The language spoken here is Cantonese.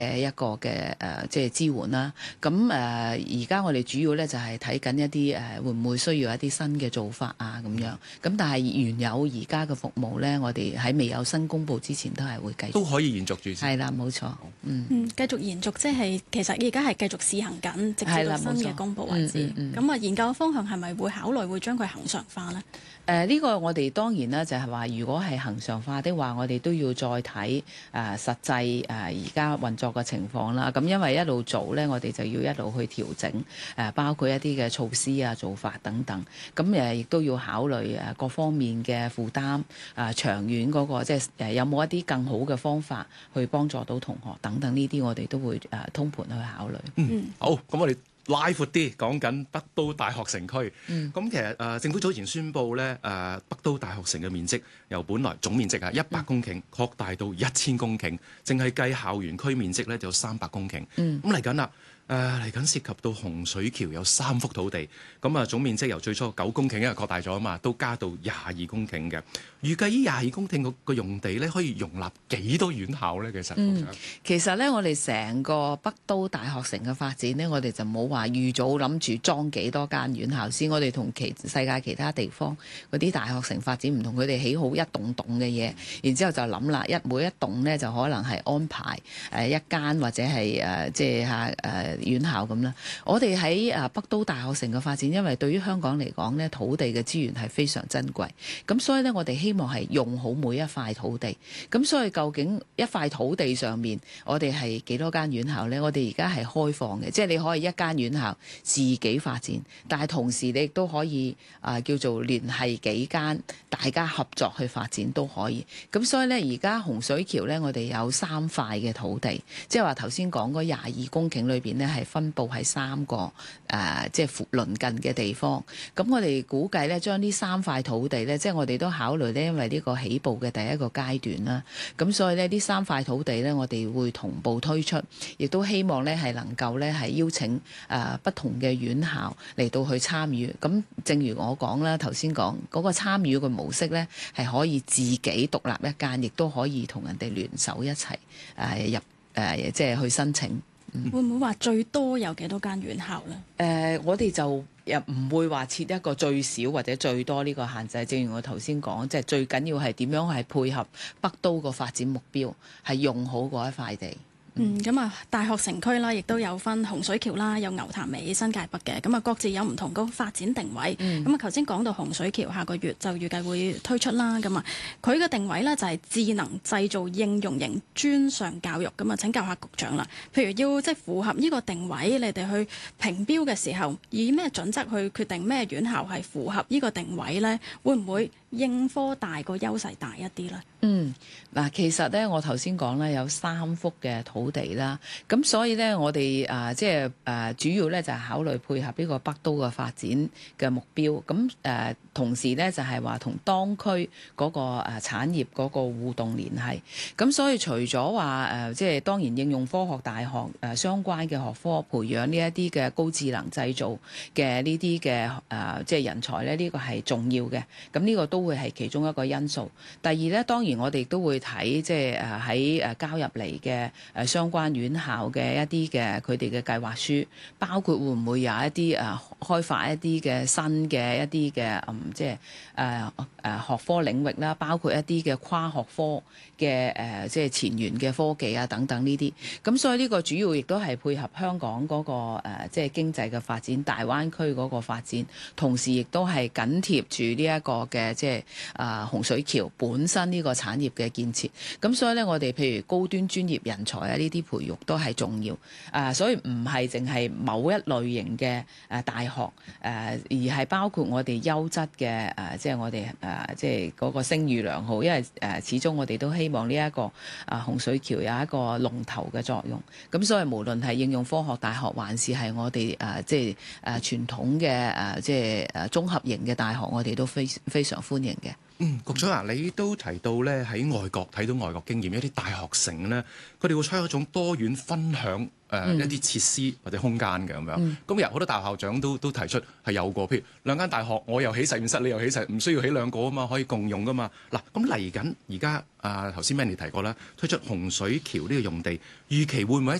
一個嘅即係支援啦。咁而家我哋主要咧就係睇緊一啲會唔會需要一啲新嘅做法啊咁樣。咁但係原有而家嘅服務咧，我哋喺未有新公佈之前都係會繼續。 都可以延續住先。 係啦，冇錯。 繼續延續即係其實而家係繼續試行緊，直至到新嘅公佈為止。咁研究嘅方向係咪會考慮會將佢恆常化呢？ 呢個我哋當然啦，就係話如果係恆常化的話，我哋都要再睇實際而家運作嘅情況啦。咁因為一路做呢，我哋就要一路去調整包括一啲嘅措施啊、做法等等。咁亦都要考慮各方面嘅負擔長遠嗰個即係有冇一啲更好嘅方法去幫助到同學等等呢啲，我哋都會通盤去考慮。 好，咁我哋拉闊啲講緊北都大學城區。咁其實政府早前宣布咧，北都大學城嘅面積由本來總面積100公頃擴大到1000公頃，淨係計校園區面積咧就有300公頃。咁嚟緊啦。嚟緊涉及到洪水橋有3幅土地，咁總面積由最初9公頃因為擴大咗啊嘛，都加到22公頃嘅。預計呢22公頃個用地咧可以容納幾多院校咧？ 其實咧，我哋成個北都大學城嘅發展呢，我哋就冇話預早諗住裝幾多間院校先。我哋同世界其他地方嗰啲大學城發展唔同，佢哋起好一棟棟嘅嘢，然之後就諗啦，每一棟呢，就可能係安排一間或者係即係院校咁啦。我哋喺北都大學城嘅發展，因為對於香港嚟講呢，土地嘅資源係非常珍貴，咁所以呢，我哋希望係用好每一塊土地。咁所以究竟一塊土地上面，我哋係幾多間院校呢？我哋而家係開放嘅，即係你可以一間院校自己發展，但係同時你亦都可以叫做聯繫幾間，大家合作去發展都可以。咁所以呢，而家洪水橋呢，我哋有3塊嘅土地，即係話頭先講嗰22公頃裏邊呢，係分佈喺3個即係鄰近嘅地方。咁我哋估計呢，將呢3塊土地呢，即係我哋都考慮呢，因為呢個起步嘅第一個階段啦。咁所以呢，呢3塊土地呢，我哋會同步推出，亦都希望呢係能夠呢係邀請不同嘅院校嚟到去參與。咁正如我講啦，頭先講嗰個參與嘅模式呢，係可以自己獨立一間，亦都可以同人哋聯手一齊入即係去申請。 會唔會話最多有幾多間院校呢？ 我哋就又唔會話設一個最少或者最多呢個限制。正如我頭先講，即係最緊要係點樣係配合北都個發展目標，係用好嗰一塊地。 咁大學城區啦，亦都有分洪水橋啦，有牛潭尾、新界北嘅，咁各自有唔同個發展定位。咁頭先講到洪水橋下個月就預計會推出啦。咁佢嘅定位呢，就係智能製造應用型專上教育。咁請教下局長啦，譬如要即係符合呢個定位，你哋去評標嘅時候，以咩準則去決定咩院校係符合呢個定位呢？會唔會應科大個優勢大一啲呢？ 其實呢，我頭先講咧有3幅嘅土地啦，咁所以呢，我哋即係主要呢就係考慮配合呢個北都嘅發展嘅目標，咁同時呢，就係話同當區嗰個產業嗰個互動聯繫，咁所以除咗話即係當然應用科學大學相關嘅學科培養呢一啲嘅高智能製造嘅呢啲嘅即係人才呢，呢個係重要嘅，咁呢個都會係其中一個因素。第二呢，當然我哋都會睇即係喺交入嚟嘅相關院校嘅一啲嘅佢哋嘅計劃書，包括會唔會有一啲開發一啲嘅新嘅一啲嘅即係學科領域啦，包括一啲嘅跨學科嘅即係前沿嘅科技啊等等呢啲。咁所以呢個主要亦都係配合香港嗰個即係經濟嘅發展，大灣區嗰個發展，同時亦都係緊貼住呢一個嘅即係洪水橋本身呢個產業嘅建設。咁所以呢，我哋譬如高端專業人才啊，呢啲培育都係重要。所以唔係淨係某一類型嘅大學，而係包括我哋優質嘅即係我哋即係嗰個聲譽良好。因為始終我哋都希望呢一個洪水橋有一個龍頭嘅作用。咁所以無論係應用科學大學，還是係我哋即係傳統嘅即係綜合型嘅大學，我哋都非常歡迎嘅。 局長啊，你都提到咧喺外國睇到外國經驗，一啲大學城咧，佢哋會採取一種多元分享一啲設施或者空間嘅咁樣。咁有好多大學校長都提出係有過，譬如兩間大學，我又起實驗室，你又起實，唔需要起兩個啊嘛，可以共用噶嘛。嗱，咁嚟緊而家頭先 Manny 提過啦，推出洪水橋呢個用地，預期會唔會喺